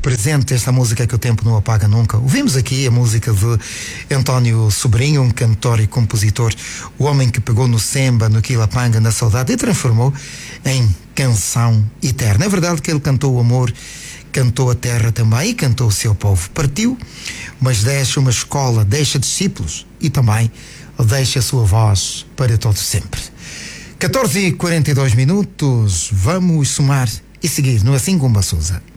presente esta música que o tempo não apaga nunca. Ouvimos aqui a música de António Sobrinho, um cantor e compositor, o homem que pegou no semba, no quilapanga, na saudade e transformou em canção eterna. É verdade que ele cantou o amor, cantou a terra também e cantou o seu povo. Partiu, mas deixa uma escola, deixa discípulos e também deixa a sua voz para todo sempre. 14h42, vamos somar e seguir no Assim Gumba Souza.